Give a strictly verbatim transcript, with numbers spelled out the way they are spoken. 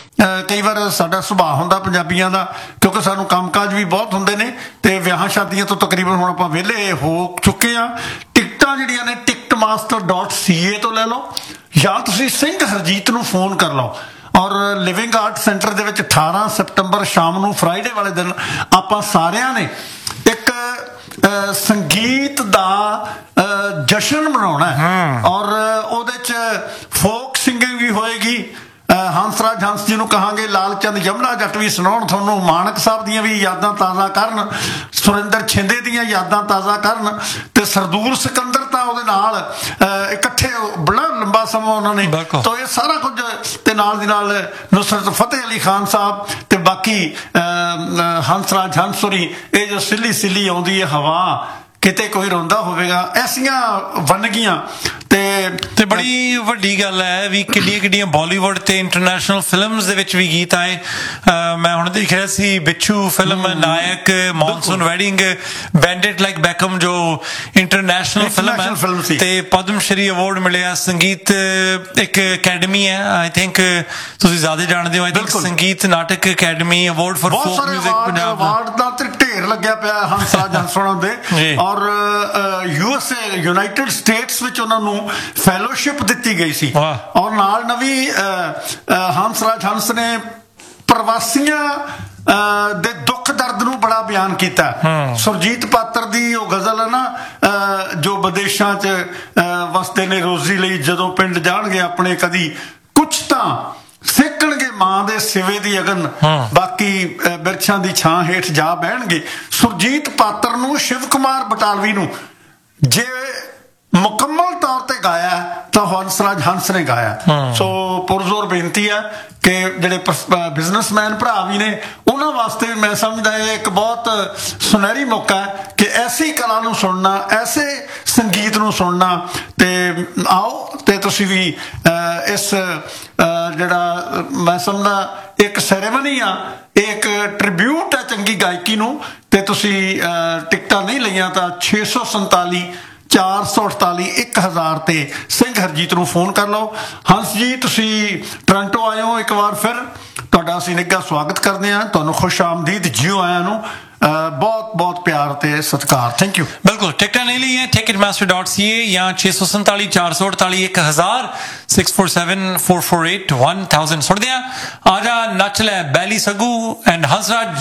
ਕਈ ਵਾਰ ਸਾਡਾ ਸੁਭਾਅ ਹੁੰਦਾ ਪੰਜਾਬੀਆਂ ਦਾ, ਕਿਉਂਕਿ ਸਾਨੂੰ ਕੰਮਕਾਜ ਵੀ ਬਹੁਤ ਹੁੰਦੇ ਨੇ ਅਤੇ ਵਿਆਹਾਂ ਸ਼ਾਦੀਆਂ ਤੋਂ ਤਕਰੀਬਨ ਹੁਣ ਆਪਾਂ ਵਿਹਲੇ ਹੋ ਚੁੱਕੇ ਹਾਂ। ਟਿਕਟਾਂ ਜਿਹੜੀਆਂ ਨੇ ਟਿਕਟ ਮਾਸਟਰ ਡੋਟ ਸੀ ਏ ਤੋਂ ਲੈ ਲਓ, ਜਾਂ ਤੁਸੀਂ ਸਿੰਘ ਹਰਜੀਤ ਨੂੰ ਫੋਨ ਕਰ ਲਓ। ਔਰ ਲਿਵਿੰਗ ਆਰਟ ਸੈਂਟਰ ਦੇ ਵਿੱਚ ਅਠਾਰਾਂ ਸਤੰਬਰ ਸ਼ਾਮ ਨੂੰ ਫਰਾਈਡੇ ਵਾਲੇ ਦਿਨ ਆਪਾਂ ਸਾਰਿਆਂ ਨੇ ਇੱਕ ਸੰਗੀਤ ਦਾ ਜਸ਼ਨ ਮਨਾਉਣਾ ਹੈ, ਔਰ ਉਹਦੇ 'ਚ ਫੋਕ ਸਿੰਗਿੰਗ ਵੀ ਹੋਏਗੀ। ਹੰਸਰਾਜ ਹੰਸ ਜੀ ਨੂੰ ਕਹਾਂਗੇ ਲਾਲ ਚੰਦ ਯਮਨਾ ਜੱਟ ਵੀ ਸੁਣਾਉਣ ਤੁਹਾਨੂੰ, ਮਾਣਕ ਸਾਹਿਬ ਦੀਆਂ ਵੀ ਯਾਦਾਂ ਤਾਜ਼ਾ ਕਰਨ, ਸੁਰਿੰਦਰ ਛਿੰਦੇ ਦੀਆਂ ਯਾਦਾਂ ਤਾਜ਼ਾ ਕਰਨ, ਅਤੇ ਸਰਦੂਲ ਸਿਕੰਦਰ ਤਾਂ ਉਹਦੇ ਨਾਲ ਇਕੱਠੇ ਬੜਾ ਲੰਬਾ ਸਮਾਂ ਉਹਨਾਂ ਨੇ, ਤਾਂ ਇਹ ਸਾਰਾ ਕੁਝ, ਅਤੇ ਨਾਲ ਦੀ ਨਾਲ ਨੁਸਰਤ ਫਤਿਹ ਅਲੀ ਖਾਨ ਸਾਹਿਬ ਅਤੇ ਬਾਕੀ ਹੰਸਰਾਜ ਹੰਸ ਹੋਰੀ। ਇਹ ਜੋ ਸਿੱਲੀ ਸਿੱਲੀ ਆਉਂਦੀ ਹੈ ਹਵਾ, ਕਿਤੇ ਕੋਈ ਰੋਂਦਾ ਹੋਵੇਗਾ, ਐਸੀਆਂ ਵੰਨਗੀਆਂ। ਤੇ ਬੜੀ ਵੱਡੀ ਗੱਲ ਹੈ ਵੀ ਕਿੱਡੀਆਂ ਕਿੱਡੀਆਂ ਬਾਲੀਵੁੱਡ ਤੇ ਇੰਟਰਨੈਸ਼ਨਲ ਫਿਲਮਸ ਦੇ ਵਿੱਚ ਵੀ ਗੀਤ ਆਏ। ਮੈਂ ਹੁਣ ਦੇਖ ਰਿਹਾ ਸੀ ਬਿੱਛੂ ਫਿਲਮ, ਨਾਇਕ, ਮੌਨਸੂਨ ਵੈਡਿੰਗ, ਬੈਂਡਿਟ ਲਾਈਕ ਬੈਕਮ ਜੋ ਇੰਟਰਨੈਸ਼ਨਲ ਫਿਲਮ ਹੈ, ਤੇ ਪਦਮ ਸ਼੍ਰੀ ਅਵਾਰਡ ਮਿਲਿਆ। ਸੰਗੀਤ ਇੱਕ ਅਕੈਡਮੀ ਹੈ, ਆਈ ਥਿੰਕ ਤੁਸੀਂ ਜ਼ਿਆਦਾ ਜਾਣਦੇ ਹੋ, ਆਈ ਥਿੰਕ ਸੰਗੀਤ ਨਾਟਕ academy award for folk music Punjab award ਦਾ ਤੇ ਢੇਰ ਲੱਗਿਆ ਪਿਆ ਹੰਸਰਾਜ ਹੰਸ ਹੋਰਾਂ ਦੇ। ਔਰ U S A United States ਵਿੱਚ ਉਹਨਾਂ ਨੂੰ ਫੈਲੋਸ਼ਿਪ ਦਿੱਤੀ ਗਈ ਸੀ। ਔਰ ਨਾਲ ਨਵੀਂ ਹੰਸਰਾਜ ਹੰਸ ਨੇ ਪ੍ਰਵਾਸੀਆਂ ਦੇ ਦੁੱਖ ਦਰਦ ਨੂੰ ਬੜਾ ਬਿਆਨ ਕੀਤਾ। ਸੁਰਜੀਤ ਪਾਤਰ ਦੀ ਉਹ ਗਜ਼ਲ ਹੈ ਨਾ, ਜੋ ਵਿਦੇਸ਼ਾਂ 'ਚ ਵਸਦੇ ਨੇ ਰੋਜ਼ੀ ਲਈ, ਜਦੋਂ ਪਿੰਡ ਜਾਣਗੇ ਆਪਣੇ ਕਦੀ ਕੁਛ ਤਾਂ ਸੇਕਣਗੇ ਮਾਂ ਦੇ ਸਿਵੇ ਦੀ ਅਗਨ, ਬਾਕੀ ਬਿਰਛਾਂ ਦੀ ਛਾਂ ਹੇਠ ਜਾ ਬਹਿਣਗੇ। ਸੁਰਜੀਤ ਪਾਤਰ ਨੂੰ ਸ਼ਿਵ ਕੁਮਾਰ ਬਟਾਲਵੀ ਨੂੰ ਜੇ ਮੁਕੰਮਲ ਤੌਰ ਤੇ ਗਾਇਆ ਤਾਂ ਹੰਸਰਾਜ ਹੰਸ ਨੇ ਗਾਇਆ। ਸੋ ਪੁਰਜ਼ੋਰ ਬੇਨਤੀ ਹੈ ਕਿ ਜਿਹੜੇ ਬਿਜ਼ਨਸਮੈਨ ਭਰਾ ਵੀ ਨੇ ਉਹਨਾਂ ਵਾਸਤੇ ਵੀ ਮੈਂ ਸਮਝਦਾ ਇਹ ਇੱਕ ਬਹੁਤ ਸੁਨਹਿਰੀ ਮੌਕਾ ਹੈ ਕਿ ਐਸੀ ਕਲਾ ਨੂੰ ਸੁਣਨਾ, ਐਸੇ ਸੰਗੀਤ ਨੂੰ ਸੁਣਨਾ। ਤੇ ਆਓ ਤੇ ਤੁਸੀਂ ਵੀ ਇਸ ਜਿਹੜਾ ਮੈਂ ਸਮਝਦਾ ਇੱਕ ਸੈਰੇਮਨੀ ਆ, ਇਹ ਇੱਕ ਟ੍ਰਿਬਿਊਟ ਹੈ ਚੰਗੀ ਗਾਇਕੀ ਨੂੰ। ਤੇ ਤੁਸੀਂ ਟਿਕਟਾਂ ਨਹੀਂ ਲਈਆਂ ਤਾਂ ਛੇ ਸੌ ਸੰਤਾਲੀ ਚਾਰ ਸੌ ਅਠਤਾਲੀ ਇੱਕ ਹਜ਼ਾਰ ਤੇ ਸਿੰਘ ਹਰਜੀਤ ਨੂੰ ਫੋਨ ਕਰ ਲਓ। ਹੰਸ ਜੀ ਤੁਸੀਂ ਟੋਰਾਂਟੋ ਆਏ ਹੋ, ਇੱਕ ਵਾਰ ਫਿਰ ਤੁਹਾਡਾ ਅਸੀਂ ਨਿੱਘਾ ਸਵਾਗਤ ਕਰਦੇ ਹਾਂ, ਤੁਹਾਨੂੰ ਖੁਸ਼ ਆਮਦੀਦ, ਜਿਉ ਆਇਆਂ ਨੂੰ ਬਹੁਤ ਬਹੁਤ ਪਿਆਰ ਤੇ ਸਤਿਕਾਰ। Thank you. ਬਿਲਕੁਲ, ਟਿਕਟਾਂ ਨਹੀਂ ਲਈਆਂ ਟਿਕਟ ਮਾਸਟਰ ਡਾਟ ਸੀ ਏ ਜਾਂ ਛੇ ਸੌ ਸੰਤਾਲੀ ਚਾਰ ਸੌ ਅਠਤਾਲੀ ਇੱਕ ਹਜ਼ਾਰ six four seven four four eight one thousand ਸੁਣਦੇ ਆ। ਆ ਜਾ ਨੱਚ ਲੈ ਬੈਲੀ ਸੱਗੂ ਐਂਡ ਹੰਸਰਾਜ